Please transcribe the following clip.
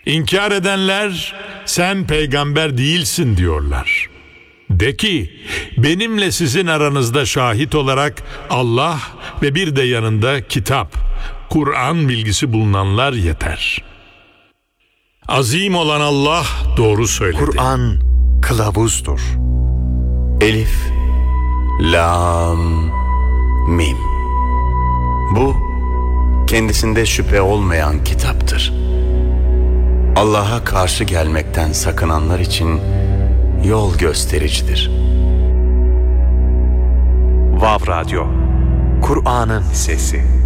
İnkar edenler sen peygamber değilsin diyorlar. De ki benimle sizin aranızda şahit olarak Allah ve bir de yanında kitap, Kur'an bilgisi bulunanlar yeter. Azim olan Allah doğru söyledi. Kur'an kılavuzdur. Elif, Lam, Mim. Bu kendisinde şüphe olmayan kitaptır. Allah'a karşı gelmekten sakınanlar için yol göstericidir. Vav Radyo, Kur'an'ın sesi.